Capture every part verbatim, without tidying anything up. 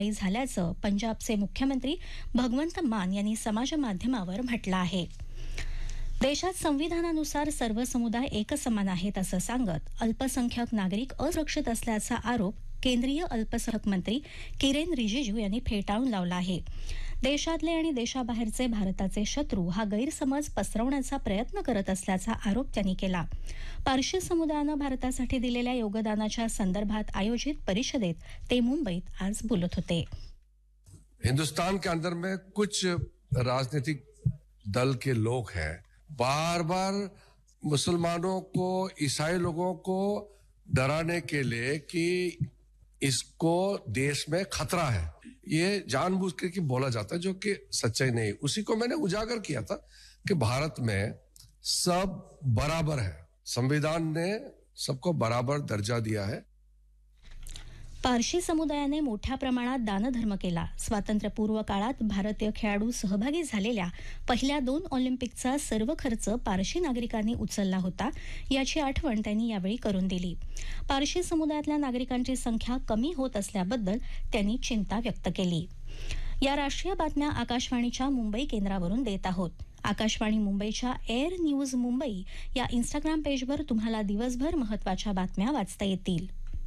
झाल्याचं पंजाबचे मुख्यमंत्री भगवंत मान यांनी समाज माध्यमावर म्हटलं आहे. देशात संविधानानुसार सर्व समुदाय एकसमान आहेत असं सांगत अल्पसंख्याक नागरिक असुरक्षित असल्याचा आरोप केंद्रीय अल्पसंख्याक मंत्री किरेन रिजिजू यांनी फेटाळून लावला आहे. देशातले आणि देशाबाहेरचे भारताचे शत्रू हा गैरसमज पसरवण्याचा प्रयत्न करत असल्याचा आरोप त्यांनी केला. पारशी समुदायानं भारतासाठी दिलेल्या योगदानाच्या संदर्भात आयोजित परिषदेत ते मुंबईत आज बोलत होते. हिंदुस्तान के अंदर में कुछ राजनीतिक दल के लोग हैं, बार बार मुसलमानों को, ईसाई लोगों को डराने के लिए कि इसको देश में खतरा है, ये जानबूझ के बोला जाता है, जो कि सच्चाई नहीं. उसी को मैंने उजागर किया था कि भारत में सब बराबर है, संविधान ने सबको बराबर दर्जा दिया है. पारशी समुदायाने मोठ्या प्रमाणात दानधर्म केला. स्वातंत्र्यपूर्व काळात भारतीय खेळाडू सहभागी झालेल्या पहिल्या दोन ऑलिम्पिकचा सर्व खर्च पारशी नागरिकांनी उचलला होता, याची आठवण त्यांनी यावेळी करून दिली. पारशी समुदायातल्या नागरिकांची संख्या कमी होत असल्याबद्दल त्यांनी चिंता व्यक्त केली. या राष्ट्रीय बातम्या आकाशवाणीच्या मुंबई केंद्रावरून देत आहोत. आकाशवाणी मुंबईच्या एअर न्यूज मुंबई या इन्स्टाग्राम पेजवर तुम्हाला दिवसभर महत्त्वाच्या बातम्या वाचता येतील.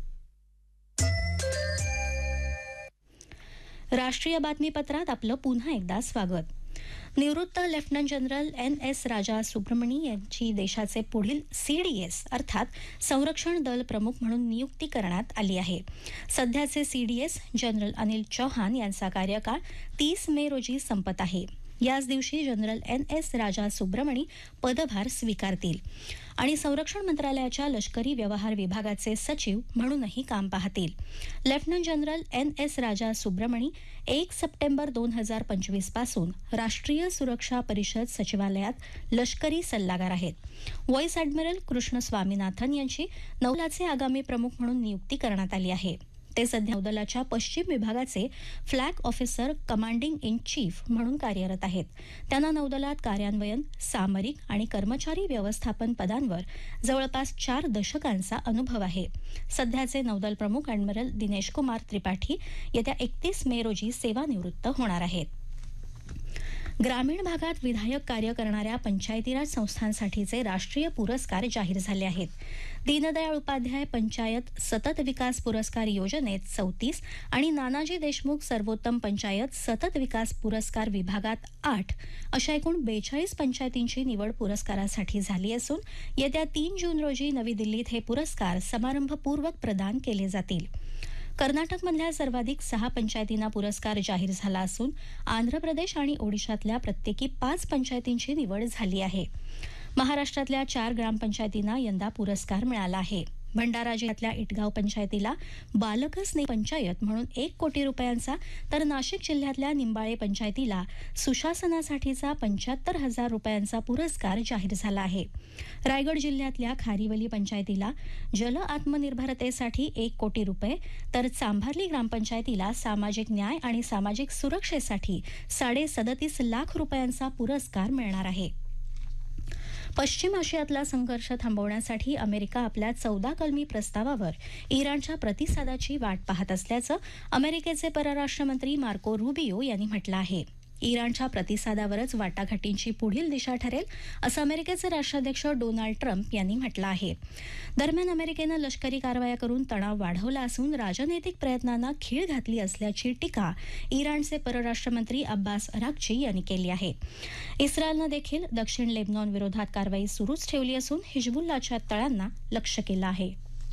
राष्ट्रीय बातमीपत्रात आपलं पुन्हा एकदा स्वागत. निवृत्त लेफ्टनंट जनरल एन एस राजा सुब्रमणी यांची देशाचे पुढील सीडीएस अर्थात संरक्षण दल प्रमुख म्हणून नियुक्ती करण्यात आली आहे. सध्याचे सीडीएस जनरल अनिल चौहान यांचा कार्यकाळ तीस मे रोजी संपत आहे. याच दिवशी जनरल एन एस राजा सुब्रमणी पदभार स्वीकारतील आणि संरक्षण मंत्रालयाच्या लष्करी व्यवहार विभागाचे सचिव म्हणूनही काम पाहतील. लेफ्टनंट जनरल एन एस राजा सुब्रमणी एक सप्टेंबर दोन हजार पंचवीस पासून राष्ट्रीय सुरक्षा परिषद सचिवालयात लष्करी सल्लागार आहेत. व्हाईस ॲडमिरल कृष्ण स्वामीनाथन यांची नौदलाचे आगामी प्रमुख म्हणून नियुक्ती करण्यात आली आहे. ते सध्या नौदलाच्या पश्चिम विभागाचे flag officer commanding in chief म्हणून कार्यरत आहेत. त्यांना नौदलात कार्यान्वयन, सामरिक आणि कर्मचारी व्यवस्थापन पदांवर जवळपास चार दशकांचा अनुभव आहे. सध्याचे नौदल प्रमुख ॲडमिरल दिनेश कुमार त्रिपाठी येत्या एकतीस मे रोजी सेवानिवृत्त होणार आहेत. ग्रामीण भागात विधायक कार्य करणाऱ्या पंचायती राज संस्थांसाठीचे राष्ट्रीय पुरस्कार जाहीर झाले आहेत. दीनदयाळ उपाध्याय पंचायत सतत विकास पुरस्कार योजनेत चौतीस आणि नानाजी देशमुख सर्वोत्तम पंचायत सतत विकास पुरस्कार विभागात आठ अशा एकूण बेचाळीस पंचायतींची निवड पुरस्कारासाठी झाली असून येत्या तीन जून रोजी नवी दिल्लीत हे पुरस्कार समारंभपूर्वक प्रदान केले जातील. कर्नाटकमधल्या सर्वाधिक सहा पंचायतींना पुरस्कार जाहीर झाला असून आंध्र प्रदेश आणि ओडिशातल्या प्रत्येकी पाच पंचायतींची निवड झाली आहे. महाराष्ट्रातल्या चार ग्रामपंचायतींना यंदा पुरस्कार मिळाला आहे. भंडारा जिल्ह्यातल्या इटगाव पंचायतीला बालक स्नेह पंचायत म्हणून एक कोटी रुपयांचा, तर नाशिक जिल्ह्यातल्या निंबाळे पंचायतीला सुशासनासाठीचा पंच्याहत्तर हजार रुपयांचा पुरस्कार जाहीर झाला आहे. रायगड जिल्ह्यातल्या खारीवली पंचायतीला जल आत्मनिर्भरतेसाठी एक कोटी रुपये, तर चांभारली ग्रामपंचायतीला सामाजिक न्याय आणि सामाजिक सुरक्षेसाठी साडे सदतीस लाख रुपयांचा पुरस्कार मिळणार आहे. पश्चिम आशियातला संघर्ष थांबवण्यासाठी अमेरिका आपल्या चौदा कलमी प्रस्तावावर इराणच्या प्रतिसादाची वाट पाहत असल्याचं अमेरिकेचे परराष्ट्र मंत्री मार्को रुबियो यांनी म्हटलं आहे. इराणच्या प्रतिसादावरच वाटाघाटींची पुढील दिशा ठरेल असं अमेरिकेचे राष्ट्राध्यक्ष डोनाल्ड ट्रम्प यांनी म्हटलं आहे. दरम्यान अमेरिकेनं लष्करी कारवाया करून तणाव वाढवला असून राजनैतिक प्रयत्नांना खीळ घातली असल्याची टीका इराणचे परराष्ट्र मंत्री अब्बास अराक्ची यांनी केली आहे. इस्रायलनं देखील दक्षिण लेबनॉन विरोधात कारवाई सुरूच ठेवली असून हिजबुल्लाच्या तळांना लक्ष्य केलं आहे.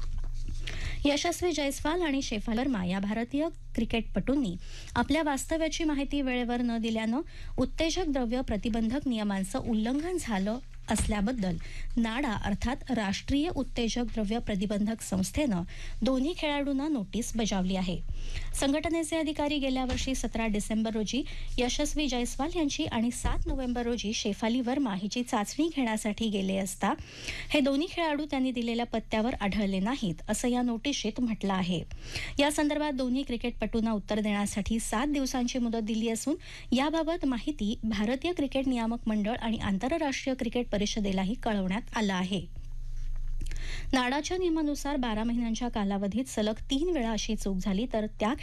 यशस्वी जयस्वाल आणि शेफाली वर्मा या भारतीय क्रिकेटपटूंनी आपल्या वास्तव्याची माहिती वेळेवर न दिल्यानं उत्तेजक द्रव्य प्रतिबंधक नियमांचं उल्लंघन झालं असल्याबद्दल नाडा अर्थात राष्ट्रीय उत्तेजक द्रव्य प्रतिबंधक संस्थेनं दोन्ही खेळाडूंना नोटीस बजावली आहे. संघटनेचे अधिकारी गेल्या वर्षी सतरा डिसेंबर रोजी यशस्वी जयस्वाल यांची आणि सात नोव्हेंबर रोजी शेफाली वर्मा हिची चाचणी घेण्यासाठी गेले असता हे दोन्ही खेळाडू त्यांनी दिलेल्या पत्त्यावर आढळले नाहीत असं या नोटिशीत म्हटलं आहे. या संदर्भात दोन्ही क्रिकेटपटूंना उत्तर देण्यासाठी सात दिवसांची मुदत दिली असून याबाबत माहिती भारतीय क्रिकेट नियामक मंडळ आणि आंतरराष्ट्रीय क्रिकेट परिषदेलाही कळवण्यात आलं आहे. नाडाच्या नियमानुसार बारा महिन्यांच्या कालावधीत सलग तीन वेळा अशी चूक झाली तर त्या